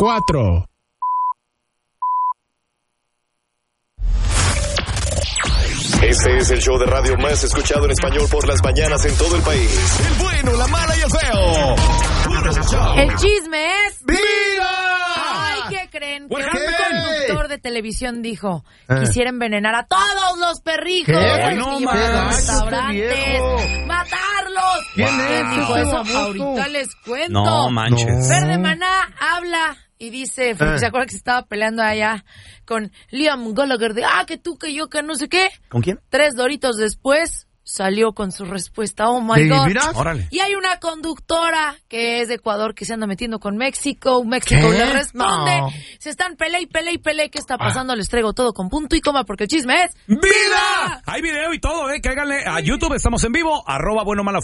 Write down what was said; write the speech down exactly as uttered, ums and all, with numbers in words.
cuatro. Este es el show de radio más escuchado en español por las mañanas en todo el país. El bueno, la mala y el feo. El chisme es... ¡Viva! Ay, ¿qué creen? Que ¿Qué? un conductor de televisión dijo, Eh. quisiera envenenar a todos los perrijos. ¿Qué? a los No que llevan a los más. restaurantes. ¡Matarlos! ¿Quién ¿Quién es dijo ese eso? baboso? Ahorita les cuento. No manches. Fer de Maná habla y dice, porque Eh. se acuerda que se estaba peleando allá con Liam Gallagher de, ah, que tú, que yo, que no sé qué. ¿Con quién? Tres doritos después salió con su respuesta. Oh my ¿Sí, God. mira? Órale. Y hay una conductora que es de Ecuador que se anda metiendo con México. México ¿Qué? le responde. No. Se están pele y pele y pele. ¿Qué está pasando? Les traigo todo con punto y coma porque el chisme es... ¡Vida! Hay video y todo, ¿eh? Cáiganle a YouTube. Estamos en vivo. Arroba bueno, mala,